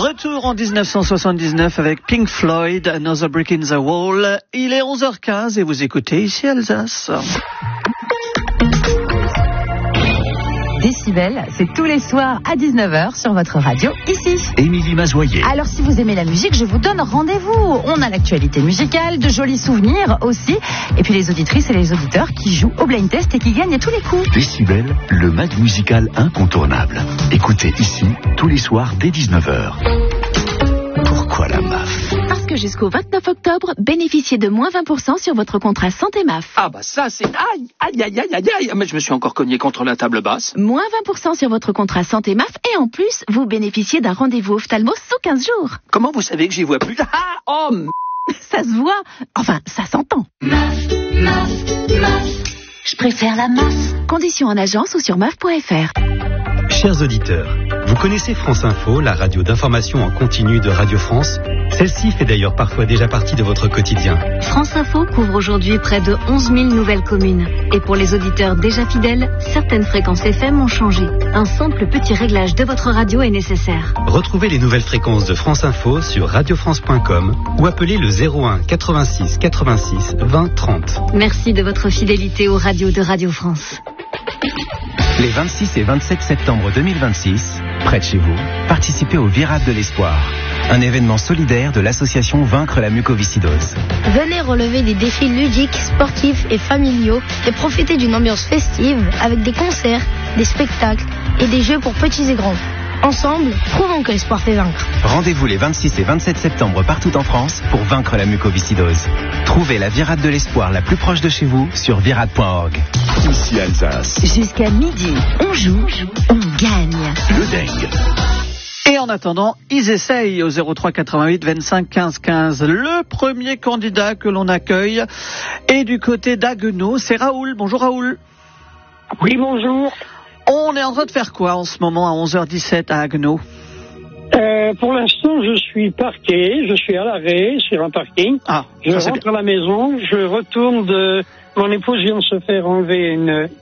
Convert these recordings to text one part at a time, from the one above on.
Retour en 1979 avec Pink Floyd, Another Brick in the Wall. Il est 11h15 et vous écoutez ici Alsace. Décibel, c'est tous les soirs à 19h sur votre radio, ici. Émilie Mazoyer. Alors si vous aimez la musique, je vous donne rendez-vous. On a l'actualité musicale, de jolis souvenirs aussi. Et puis les auditrices et les auditeurs qui jouent au blind test et qui gagnent à tous les coups. Décibel, le mag musical incontournable. Écoutez ici, tous les soirs dès 19h. Pourquoi la MAF ? Parce que jusqu'au 29 octobre, bénéficiez de moins 20% sur votre contrat santé MAF. Ah bah ça c'est... Aïe. Mais je me suis encore cogné contre la table basse. Moins 20% sur votre contrat santé MAF et en plus, vous bénéficiez d'un rendez-vous ophtalmo sous 15 jours. Comment vous savez que j'y vois plus? Ça se voit. Enfin, ça s'entend. MAF. Je préfère la MAF. Conditions en agence ou sur MAF.fr. Chers auditeurs, vous connaissez France Info, la radio d'information en continu de Radio France? Celle-ci fait d'ailleurs parfois déjà partie de votre quotidien. France Info couvre aujourd'hui près de 11 000 nouvelles communes. Et pour les auditeurs déjà fidèles, certaines fréquences FM ont changé. Un simple petit réglage de votre radio est nécessaire. Retrouvez les nouvelles fréquences de France Info sur radiofrance.com ou appelez le 01 86 86 20 30. Merci de votre fidélité aux radios de Radio France. Les 26 et 27 septembre 2026, près de chez vous, participez au Virade de l'Espoir, un événement solidaire de l'association Vaincre la mucoviscidose. Venez relever des défis ludiques, sportifs et familiaux et profiter d'une ambiance festive avec des concerts, des spectacles et des jeux pour petits et grands. Ensemble, prouvons que l'espoir fait vaincre. Rendez-vous les 26 et 27 septembre partout en France pour vaincre la mucoviscidose. Trouvez la Virade de l'Espoir la plus proche de chez vous sur virade.org. Ici Alsace. Jusqu'à midi, on joue, on gagne. Le dingue. Et en attendant, ils essayent au 03 88 25 15 15. Le premier candidat que l'on accueille est du côté d'Haguenau, c'est Raoul. Bonjour Raoul. Oui, bonjour. On est en train de faire quoi en ce moment à 11h17 à Haguenau? Pour l'instant, je suis parqué, je suis à l'arrêt sur un parking. Je rentre à la maison, je retourne de... Mon épouse vient de se faire enlever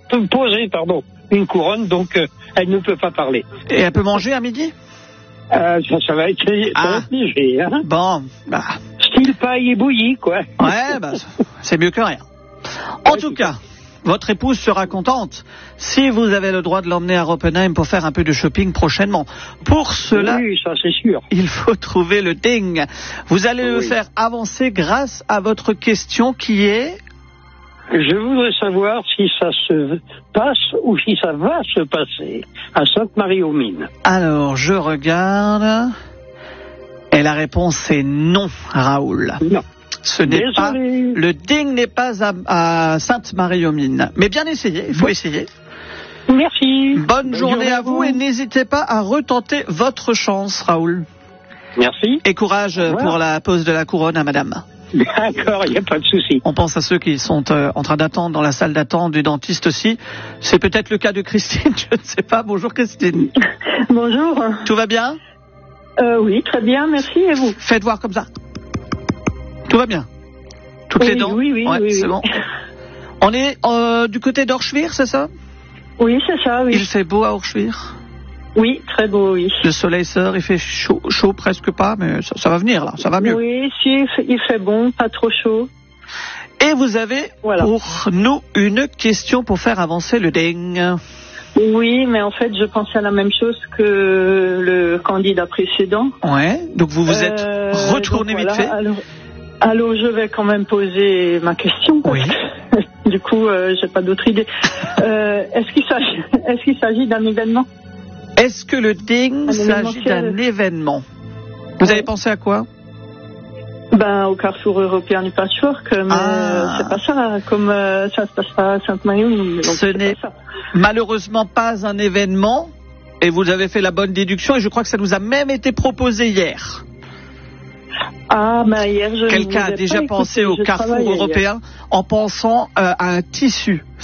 une couronne, donc elle ne peut pas parler. Et elle peut manger à midi? Ça va être léger, hein. Bon, style paille et bouillie, quoi. Ouais, c'est mieux que rien. En tout cas, votre épouse sera contente si vous avez le droit de l'emmener à Oppenheim pour faire un peu de shopping prochainement. Pour cela, oui, ça c'est sûr. Il faut trouver le ding. Vous allez le faire avancer grâce à votre question qui est... Je voudrais savoir si ça se passe ou si ça va se passer à Sainte-Marie-aux-Mines. Alors, je regarde. Et la réponse est non, Raoul. Non. Ce n'est pas, le ding n'est pas à Sainte-Marie-aux-Mines. Mais bien essayé, il faut essayer. Merci. Bonne journée à vous et n'hésitez pas à retenter votre chance, Raoul. Merci. Et courage pour la pose de la couronne à madame. D'accord, il n'y a pas de souci. On pense à ceux qui sont en train d'attendre dans la salle d'attente du dentiste aussi. C'est peut-être le cas de Christine, je ne sais pas. Bonjour Christine. Bonjour. Tout va bien? Oui, très bien, merci. Et vous? Faites voir comme ça. Tout va bien? Toutes les dents? Oui, c'est bon. On est du côté d'Orschwir, c'est ça? Oui, c'est ça, oui. Il fait beau à Orschwir? Oui, très beau, oui. Le soleil sort, il fait chaud presque pas, mais ça va venir là, ça va mieux. Oui, si, il fait bon, pas trop chaud. Et vous avez pour nous une question pour faire avancer le ding. Oui, mais en fait, je pensais à la même chose que le candidat précédent. Ouais, donc vous vous êtes retourné vite fait. Alors, je vais quand même poser ma question. Oui. Du coup, j'ai pas d'autre idée. Est-ce qu'il s'agit d'un événement? Est-ce que le ding s'agit d'un événement? Vous avez pensé à quoi? Au Carrefour européen du Patchwork, mais c'est pas ça, comme ça se passe pas à Sainte-Marie. Ce n'est malheureusement pas un événement, et vous avez fait la bonne déduction, et je crois que ça nous a même été proposé hier. Hier, quelqu'un a déjà pensé au Carrefour européen en pensant à un tissu.